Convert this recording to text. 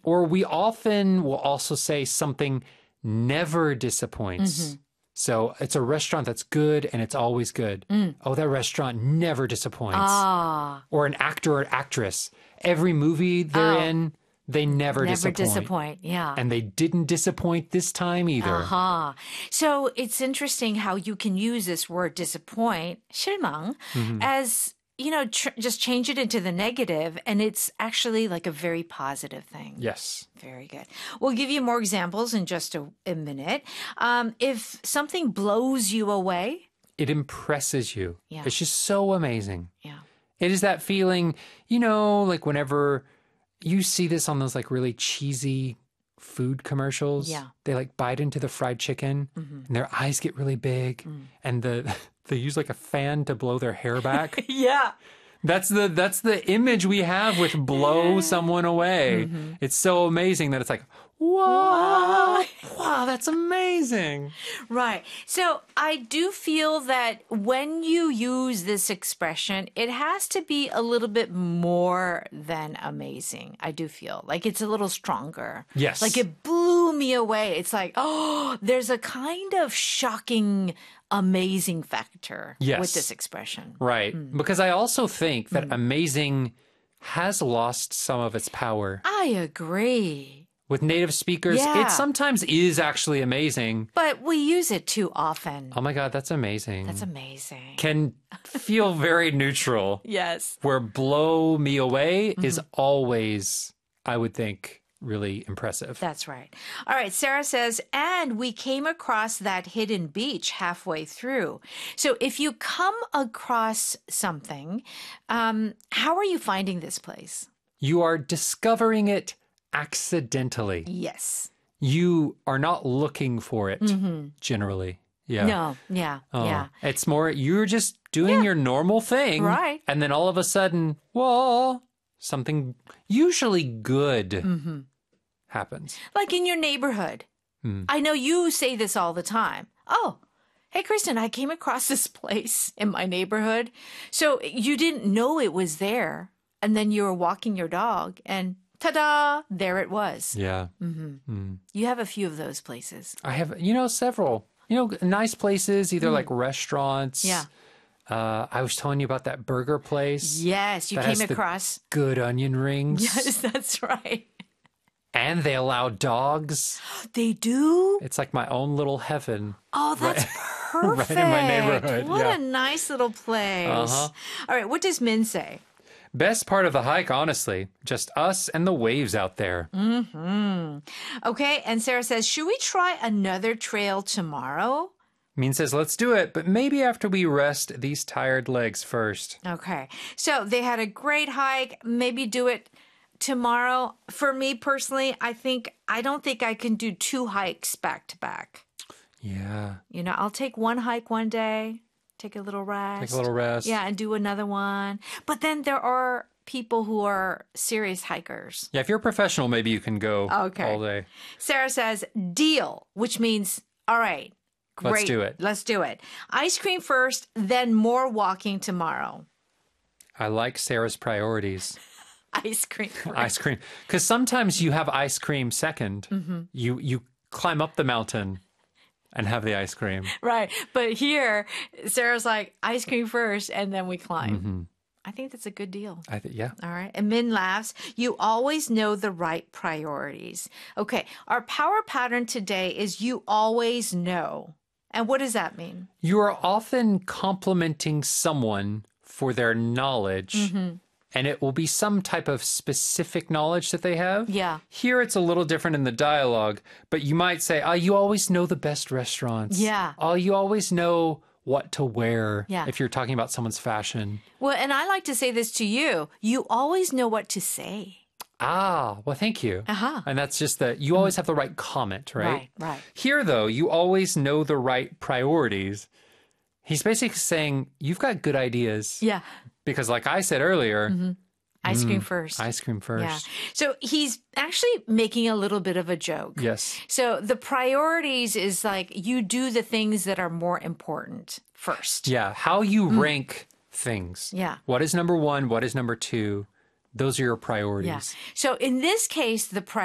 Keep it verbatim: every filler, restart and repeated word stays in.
Or we often will also say something never disappoints. Mm-hmm. So it's a restaurant that's good and it's always good. Mm. Oh, that restaurant never disappoints. Ah. Or an actor or actress. Every movie they're Oh. in, they never, Never disappoint. disappoint. Yeah. And they didn't disappoint this time either. Aha. So it's interesting how you can use this word disappoint, 실망, Mm-hmm. as, you know, tr- just change it into the negative, and it's actually like a very positive thing. Yes. Very good. We'll give you more examples in just a, a minute. Um, if something blows you away, It impresses you. Yeah. It's just so amazing. yeah. It is that feeling, you know, like whenever you see this on those like really cheesy food commercials. Yeah. They like bite into the fried chicken Mm-hmm. and their eyes get really big Mm. and the they use like a fan to blow their hair back. Yeah. That's the that's the image we have with blow someone away. Mm-hmm. It's so amazing that it's like, wow, wow, that's amazing. Right. So I do feel that when you use this expression, it has to be a little bit more than amazing. I do feel like it's a little stronger. Yes. Like it blew me away. It's like, oh, there's a kind of shocking, amazing factor Yes. with this expression. Right. Because I also think that amazing has lost some of its power. I agree. With native speakers, Yeah. it sometimes is actually amazing. But we use it too often. Oh my God, that's amazing. That's amazing. Can feel very neutral. Yes. Where blow me away Mm-hmm. is always, I would think, really impressive. That's right. All right. Sarah says, and we came across that hidden beach halfway through. So if you come across something, um, how are you finding this place? You are discovering it accidentally. Yes. You are not looking for it, generally. Yeah. Mm-hmm. No. Yeah. Oh, Yeah. It's more, you're just doing your normal thing. Right. And then all of a sudden, whoa, something usually good Mm-hmm. happens. Like in your neighborhood. I know you say this all the time. Oh, hey, Kristen, I came across this place in my neighborhood. So you didn't know it was there. And then you were walking your dog and ta-da, there it was. Yeah. You have a few of those places. I have, you know, several, you know, nice places, either like restaurants. Mm. Yeah. Uh, I was telling you about that burger place. Yes, you that came has the across. good onion rings. Yes, that's right. And they allow dogs. They do? It's like my own little heaven. Oh, that's perfect. in my neighborhood, What yeah. a nice little place. Uh-huh. All right, what does Min say? Best part of the hike, honestly, just us and the waves out there. Mm. Okay, and Sarah says, should we try another trail tomorrow? Mean says, let's do it, but maybe after we rest these tired legs first. Okay, so they had a great hike. Maybe do it tomorrow. For me personally, I think, I don't think I can do two hikes back to back. Yeah. You know, I'll take one hike one day, take a little rest. Take a little rest. Yeah, and do another one. But then there are people who are serious hikers. Yeah, if you're a professional, maybe you can go Okay. all day. Sarah says, deal, which means, all right, great. Let's do it. Let's do it. Ice cream first, then more walking tomorrow. I like Sarah's priorities. Ice cream first. Ice cream. Because sometimes you have ice cream 2nd Mm-hmm. You you climb up the mountain and have the ice cream. Right. But here, Sarah's like, ice cream first, and then we climb. Mm-hmm. I think that's a good deal. I think, yeah. All right. And Min laughs. You always know the right priorities. Okay. Our power pattern today is you always know. And what does that mean? You are often complimenting someone for their knowledge, Mm-hmm. and it will be some type of specific knowledge that they have. Yeah. Here it's a little different in the dialogue, but you might say, oh, you always know the best restaurants. Yeah. Oh, you always know what to wear Yeah. if you're talking about someone's fashion. Well, and I like to say this to you. You always know what to say. Ah, well, thank you. Uh-huh. And that's just that you always have the right comment, right? Right, right. Here, though, you always know the right priorities. He's basically saying, you've got good ideas. Yeah. Because like I said earlier, Ice cream first. ice cream first. Yeah. So he's actually making a little bit of a joke. Yes. So the priorities is like you do the things that are more important first. Yeah. How you rank things. Yeah. What is number one? What is number two? Those are your priorities. Yeah. So in this case, the